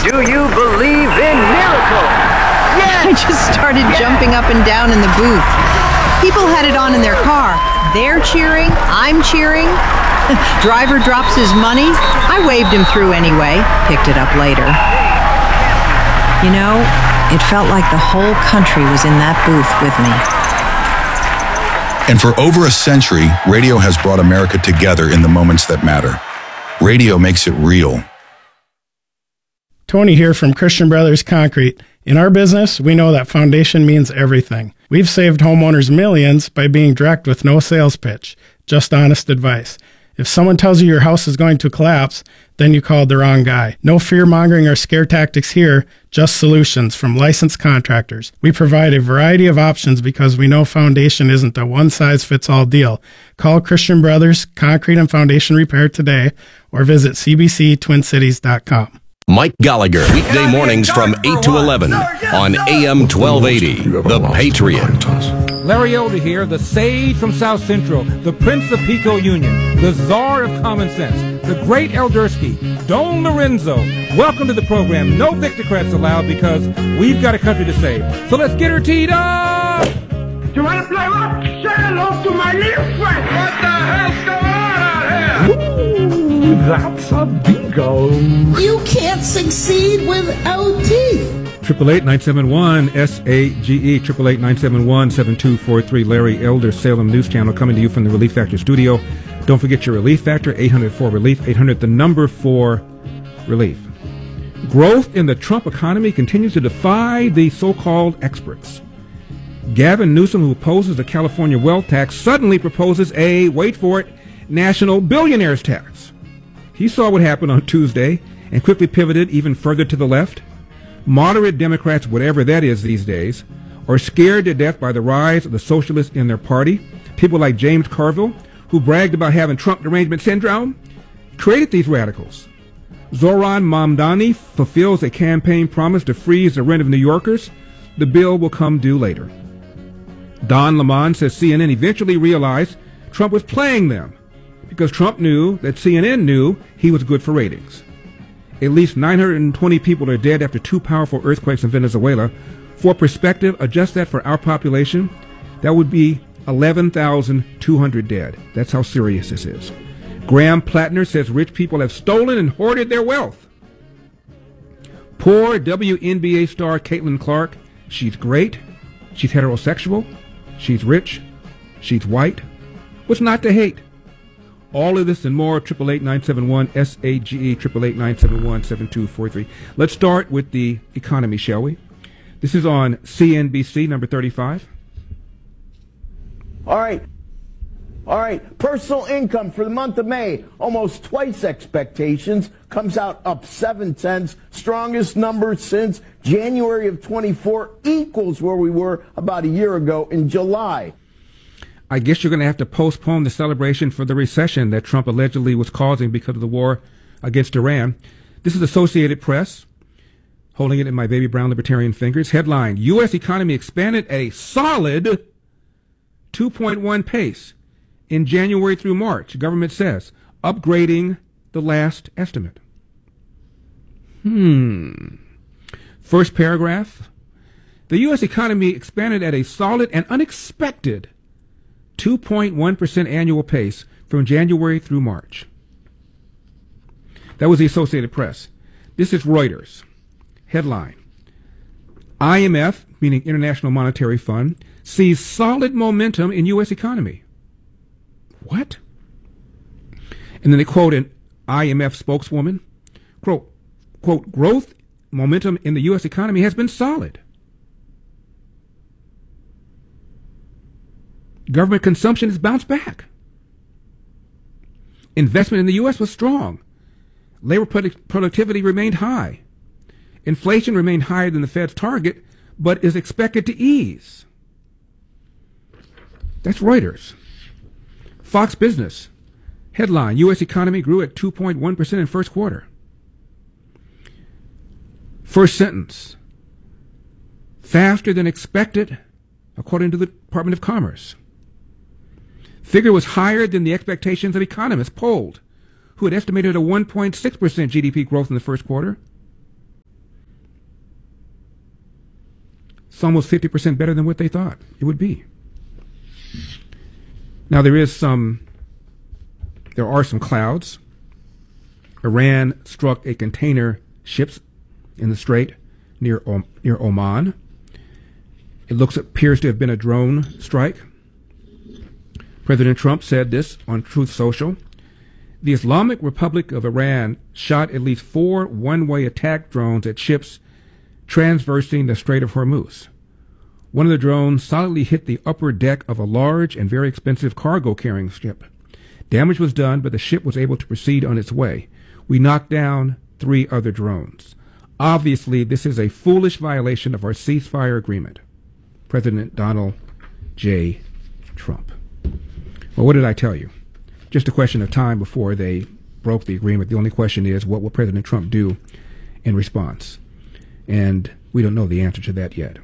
Do you believe in miracles? Yes! I just started jumping up and down in the booth. People had it on in their car. They're cheering, I'm cheering. Driver drops his money. I waved him through anyway, picked it up later. You know, it felt like the whole country was in that booth with me. And for over a century, radio has brought America together in the moments that matter. Radio makes it real. Tony here from Christian Brothers Concrete. In our business, we know that foundation means everything. We've saved homeowners millions by being direct with no sales pitch, just honest advice. If someone tells you your house is going to collapse, then you called the wrong guy. No fear-mongering or scare tactics here, just solutions from licensed contractors. We provide a variety of options because we know foundation isn't a one-size-fits-all deal. Call Christian Brothers Concrete and Foundation Repair today or visit cbctwincities.com. Mike Gallagher, weekday mornings from 8 to 11 on AM 1280, The Patriot. Larry Elder here, the sage from South Central, the Prince of Pico Union, the czar of common sense, the great Eldersky, Don Lorenzo. Welcome to the program. No Victocrats allowed because we've got a country to save. So let's get her teed up! You want to play what? Say hello to my little friend! What the hell's going on out here? Ooh, that's a bingo. You can't succeed without teeth. 888-971-SAGE, 888-971-7243. Larry Elder, Salem News Channel, coming to you from the Relief Factor studio. Don't forget your Relief Factor, 800-4RELIEF, 800 the number 4 relief. Growth in the Trump economy continues to defy the so-called experts. Gavin Newsom, who opposes the California wealth tax, suddenly proposes a, wait for it, national billionaires tax. He saw what happened on Tuesday and quickly pivoted even further to the left. Moderate Democrats, whatever that is these days, are scared to death by the rise of the socialists in their party. People like James Carville, who bragged about having Trump derangement syndrome, created these radicals. Zoran Mamdani fulfills a campaign promise to freeze the rent of New Yorkers. The bill will come due later. Don Lemon says CNN eventually realized Trump was playing them because Trump knew that CNN knew he was good for ratings. At least 920 people are dead after 2 powerful earthquakes in Venezuela. For perspective, adjust that for our population, that would be 11,200 dead. That's how serious this is. Graham Plattner says rich people have stolen and hoarded their wealth. Poor WNBA star Caitlin Clark, she's great, she's heterosexual, she's rich, she's white. What's not to hate? All of this and more, 888-971-SAGE, 888-971-7243. Let's start with the economy, shall we? This is on CNBC, number 35. All right. Personal income for the month of May, almost twice expectations, comes out up 0.7, strongest number since January of 24, equals where we were about a year ago in July. I guess you're going to have to postpone the celebration for the recession that Trump allegedly was causing because of the war against Iran. This is Associated Press, holding it in my baby brown libertarian fingers. Headline, U.S. economy expanded at a solid 2.1 pace in January through March, government says, upgrading the last estimate. First paragraph, the U.S. economy expanded at a solid and unexpected 2.1% annual pace from January through March. That was the Associated Press. This is Reuters. Headline, IMF, meaning International Monetary Fund, sees solid momentum in U.S. economy. What? And then they quote an IMF spokeswoman, quote, growth momentum in the U.S. economy has been solid. Government consumption has bounced back. Investment in the U.S. was strong. Labor productivity remained high. Inflation remained higher than the Fed's target, but is expected to ease. That's Reuters. Fox Business. Headline, U.S. economy grew at 2.1% in first quarter. First sentence, faster than expected, according to the Department of Commerce. Figure was higher than the expectations of economists polled, who had estimated a 1.6% GDP growth in the first quarter. It's almost 50% better than what they thought it would be. Now, there are some clouds. Iran struck a container ships in the strait near Oman. It appears to have been a drone strike. President Trump said this on Truth Social. The Islamic Republic of Iran shot at least 4 one-way attack drones at ships transversing the Strait of Hormuz. One of the drones solidly hit the upper deck of a large and very expensive cargo-carrying ship. Damage was done, but the ship was able to proceed on its way. We knocked down 3 other drones. Obviously, this is a foolish violation of our ceasefire agreement. President Donald J. Trump. Well, what did I tell you? Just a question of time before they broke the agreement. The only question is, what will President Trump do in response? And we don't know the answer to that yet.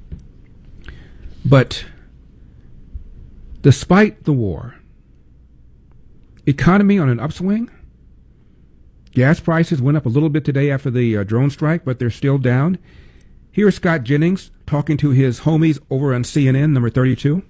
But despite the war, economy on an upswing. Gas prices went up a little bit today after the drone strike, but they're still down. Here's Scott Jennings talking to his homies over on CNN, number 32.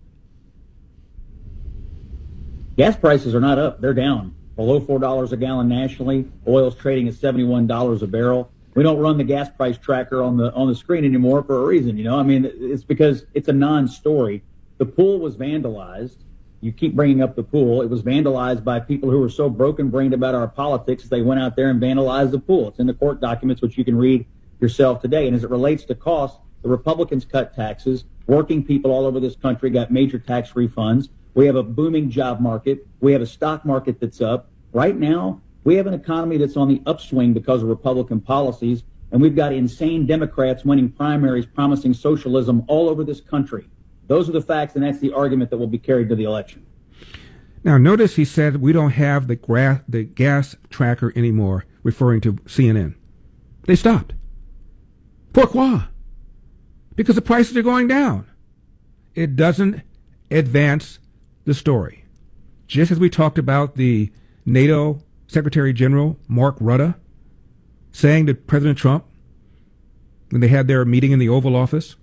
Gas prices are not up. They're down. Below $4 a gallon nationally. Oil's trading at $71 a barrel. We don't run the gas price tracker on the screen anymore for a reason, you know. I mean, it's because it's a non-story. The pool was vandalized. You keep bringing up the pool. It was vandalized by people who were so broken-brained about our politics, they went out there and vandalized the pool. It's in the court documents, which you can read yourself today. And as it relates to costs, the Republicans cut taxes. Working people all over this country got major tax refunds. We have a booming job market. We have a stock market that's up. Right now, we have an economy that's on the upswing because of Republican policies, and we've got insane Democrats winning primaries promising socialism all over this country. Those are the facts, and that's the argument that will be carried to the election. Now, notice he said we don't have the gas tracker anymore, referring to CNN. They stopped. Pourquoi? Because the prices are going down. It doesn't advance the story. Just as we talked about the NATO Secretary General Mark Rutte saying to President Trump when they had their meeting in the Oval Office,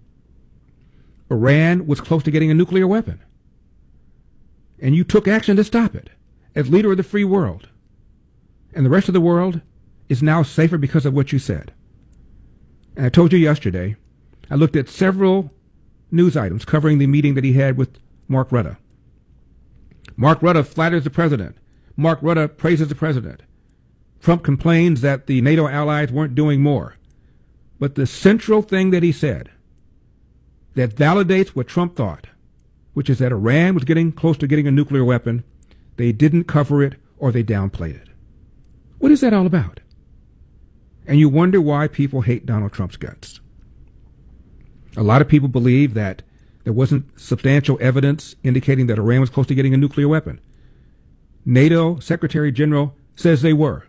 Iran was close to getting a nuclear weapon. And you took action to stop it as leader of the free world. And the rest of the world is now safer because of what you said. And I told you yesterday, I looked at several news items covering the meeting that he had with Mark Rutte. Mark Rutte flatters the president. Mark Rutte praises the president. Trump complains that the NATO allies weren't doing more. But the central thing that he said that validates what Trump thought, which is that Iran was getting close to getting a nuclear weapon, they didn't cover it or they downplayed it. What is that all about? And you wonder why people hate Donald Trump's guts. A lot of people believe that there wasn't substantial evidence indicating that Iran was close to getting a nuclear weapon. NATO Secretary General says they were.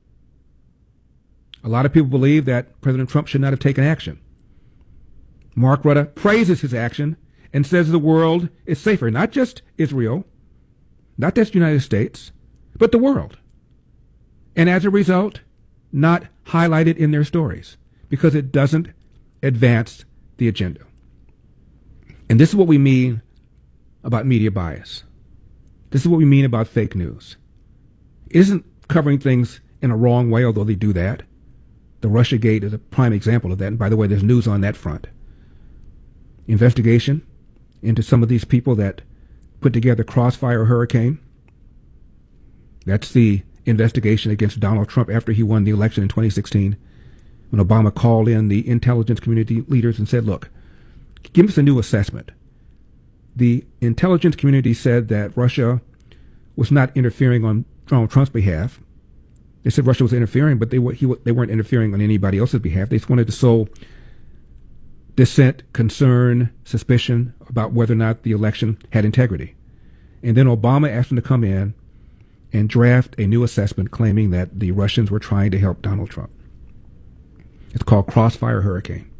A lot of people believe that President Trump should not have taken action. Mark Rutte praises his action and says the world is safer, not just Israel, not just the United States, but the world. And as a result, not highlighted in their stories because it doesn't advance the agenda. And this is what we mean about media bias. This is what we mean about fake news. It isn't covering things in a wrong way, although they do that. The Russiagate is a prime example of that. And by the way, there's news on that front. Investigation into some of these people that put together Crossfire Hurricane. That's the investigation against Donald Trump after he won the election in 2016, when Obama called in the intelligence community leaders and said, look, give us a new assessment. The intelligence community said that Russia was not interfering on Donald Trump's behalf. They said Russia was interfering, but they weren't interfering on anybody else's behalf. They just wanted to sow dissent, concern, suspicion about whether or not the election had integrity. And then Obama asked them to come in and draft a new assessment claiming that the Russians were trying to help Donald Trump. It's called Crossfire Hurricane.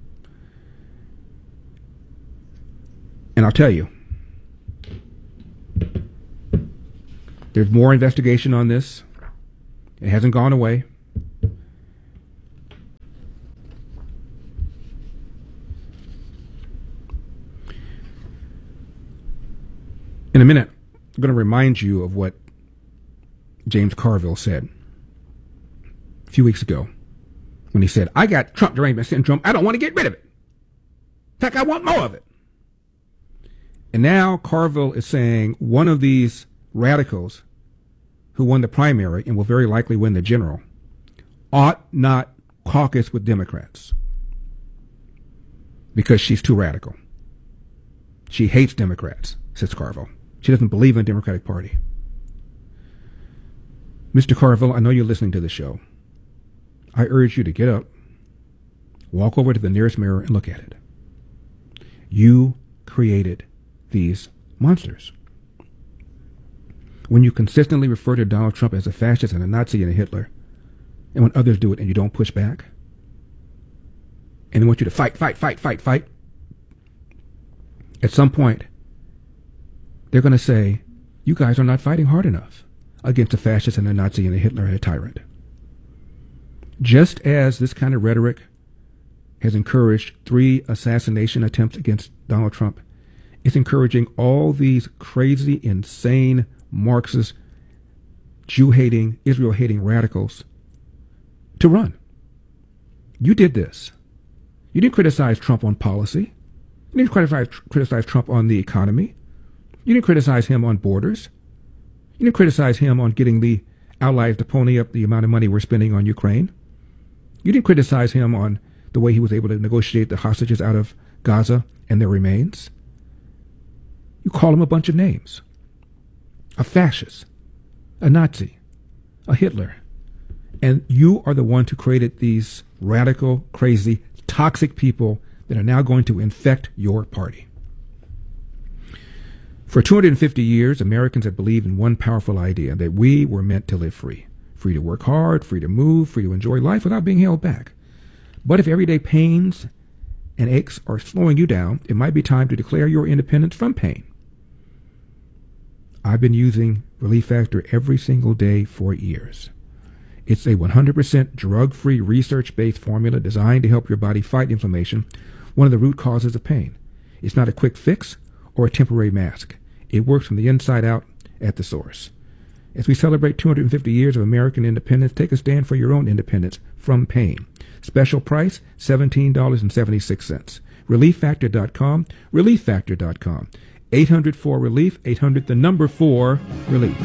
And I'll tell you, there's more investigation on this. It hasn't gone away. In a minute, I'm going to remind you of what James Carville said a few weeks ago when he said, I got Trump derangement syndrome. I don't want to get rid of it. In fact, I want more of it. And now Carville is saying one of these radicals who won the primary and will very likely win the general ought not caucus with Democrats because she's too radical. She hates Democrats, says Carville. She doesn't believe in the Democratic Party. Mr. Carville, I know you're listening to the show. I urge you to get up, walk over to the nearest mirror and look at it. You created these monsters. When you consistently refer to Donald Trump as a fascist and a Nazi and a Hitler, and when others do it and you don't push back, and they want you to fight, at some point, they're going to say, you guys are not fighting hard enough against a fascist and a Nazi and a Hitler and a tyrant. Just as this kind of rhetoric has encouraged 3 assassination attempts against Donald Trump, it's encouraging all these crazy, insane, Marxist, Jew-hating, Israel-hating radicals to run. You did this. You didn't criticize Trump on policy. You didn't criticize Trump on the economy. You didn't criticize him on borders. You didn't criticize him on getting the allies to pony up the amount of money we're spending on Ukraine. You didn't criticize him on the way he was able to negotiate the hostages out of Gaza and their remains. You call him a bunch of names. A fascist, a Nazi, a Hitler. And you are the ones who created these radical, crazy, toxic people that are now going to infect your party. For 250 years, Americans have believed in one powerful idea, that we were meant to live free. Free to work hard, free to move, free to enjoy life without being held back. But if everyday pains and aches are slowing you down, it might be time to declare your independence from pain. I've been using Relief Factor every single day for years. It's a 100% drug-free, research-based formula designed to help your body fight inflammation, one of the root causes of pain. It's not a quick fix or a temporary mask. It works from the inside out at the source. As we celebrate 250 years of American independence, take a stand for your own independence from pain. Special price, $17.76. ReliefFactor.com, ReliefFactor.com. 800-4-RELIEF, 800-4-RELIEF.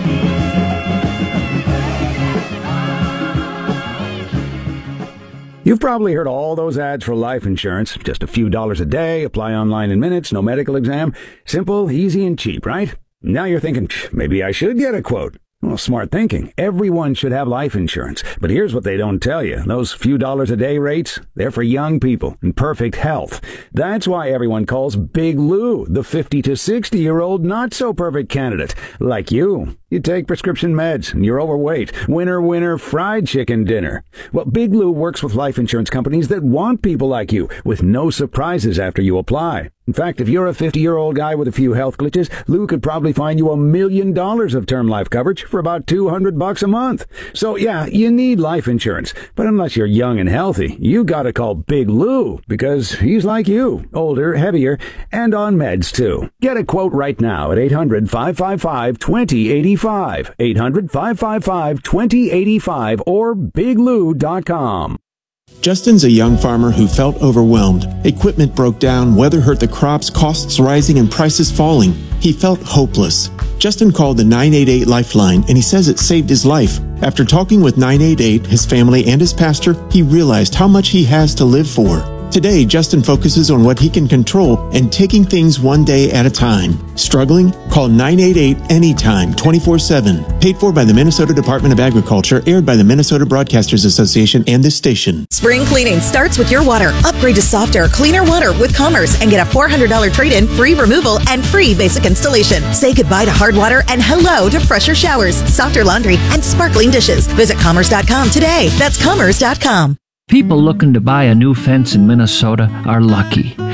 You've probably heard all those ads for life insurance. Just a few dollars a day, apply online in minutes, no medical exam. Simple, easy, and cheap, right? Now you're thinking, maybe I should get a quote. Well, smart thinking. Everyone should have life insurance. But here's what they don't tell you. Those few dollars a day rates, they're for young people in perfect health. That's why everyone calls Big Lou the 50 to 60-year-old not-so-perfect candidate. Like you. You take prescription meds and you're overweight. Winner, fried chicken dinner. Well, Big Lou works with life insurance companies that want people like you with no surprises after you apply. In fact, if you're a 50-year-old guy with a few health glitches, Lou could probably find you $1 million of term life coverage for about $200 a month. So yeah, you need life insurance. But unless you're young and healthy, you gotta call Big Lou because he's like you, older, heavier, and on meds too. Get a quote right now at 800-555-2085. 800-555-2085 or biglou.com. Justin's a young farmer who felt overwhelmed. Equipment broke down, weather hurt the crops, costs rising, and prices falling. He felt hopeless. Justin called the 988 Lifeline, and he says it saved his life. After talking with 988, his family, and his pastor, he realized how much he has to live for. Today, Justin focuses on what he can control and taking things one day at a time. Struggling? Call 988 anytime, 24/7. Paid for by the Minnesota Department of Agriculture, aired by the Minnesota Broadcasters Association and this station. Spring cleaning starts with your water. Upgrade to softer, cleaner water with Commerce and get a $400 trade-in, free removal, and free basic installation. Say goodbye to hard water and hello to fresher showers, softer laundry, and sparkling dishes. Visit Commerce.com today. That's Commerce.com. People looking to buy a new fence in Minnesota are lucky.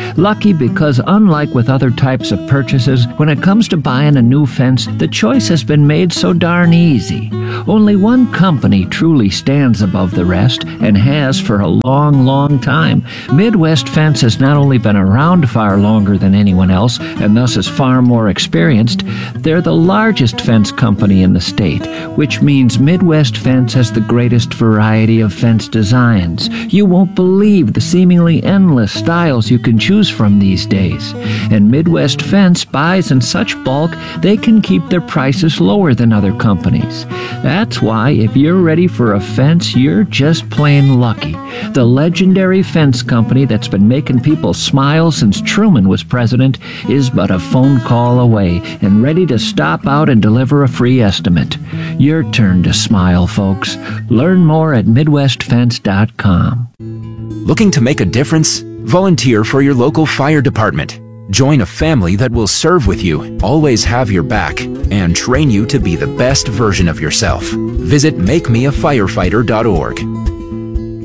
Lucky because unlike with other types of purchases, when it comes to buying a new fence, the choice has been made so darn easy. Only one company truly stands above the rest, and has for a long, long time. Midwest Fence has not only been around far longer than anyone else, and thus is far more experienced, they're the largest fence company in the state, which means Midwest Fence has the greatest variety of fence designs. You won't believe the seemingly endless styles you can choose from these days. And Midwest Fence buys in such bulk, they can keep their prices lower than other companies. That's why if you're ready for a fence, you're just plain lucky. The legendary fence company that's been making people smile since Truman was president is but a phone call away and ready to stop out and deliver a free estimate. Your turn to smile, folks. Learn more at MidwestFence.com. Looking to make a difference? Volunteer for your local fire department. Join a family that will serve with you, always have your back, and train you to be the best version of yourself. Visit MakeMeAFirefighter.org.